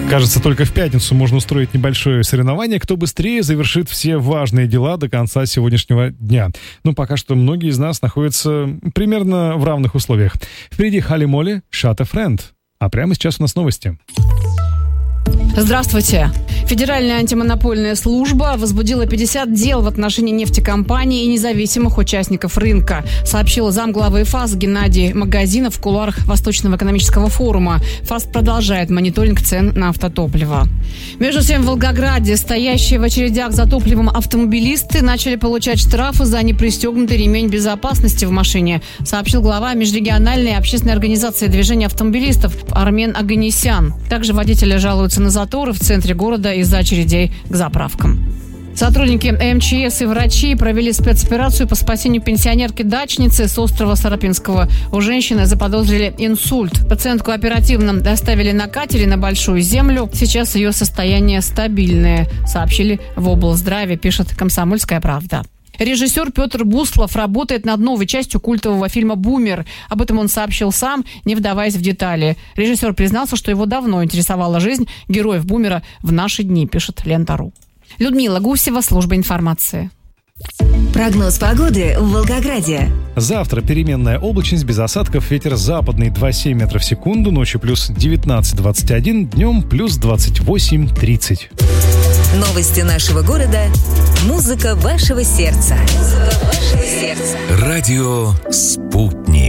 Кажется, только в пятницу можно устроить небольшое соревнование, кто быстрее завершит все важные дела до конца сегодняшнего дня. Ну, пока что многие из нас находятся примерно в равных условиях. Впереди Холли Молли, Shut a Friend. А прямо сейчас у нас новости. Здравствуйте. Федеральная антимонопольная служба возбудила 50 дел в отношении нефтекомпаний и независимых участников рынка, сообщил замглавы ФАС Геннадий Магазинов в кулуарах Восточного экономического форума. ФАС продолжает мониторинг цен на автотопливо. Между тем, в Волгограде стоящие в очередях за топливом автомобилисты начали получать штрафы за непристегнутый ремень безопасности в машине, сообщил глава межрегиональной общественной организации движения автомобилистов Армен Аганесян. Также водители жалуются на заторы в центре города из-за очередей к заправкам. Сотрудники МЧС и врачи провели спецоперацию по спасению пенсионерки-дачницы с острова Сарапинского. У женщины заподозрили инсульт. Пациентку оперативно доставили на катере на Большую Землю. Сейчас ее состояние стабильное, сообщили в облздраве, пишет «Комсомольская правда». Режиссер Петр Буслов работает над новой частью культового фильма «Бумер». Об этом он сообщил сам, не вдаваясь в детали. Режиссер признался, что его давно интересовала жизнь героев «Бумера» в наши дни, пишет Лента.ру. Людмила Гусева, служба информации. Прогноз погоды в Волгограде. Завтра переменная облачность, без осадков, ветер западный 2,7 метров в секунду, ночью плюс 19-21, днем плюс 28-30. Новости нашего города. Музыка вашего сердца. Радио «Спутник».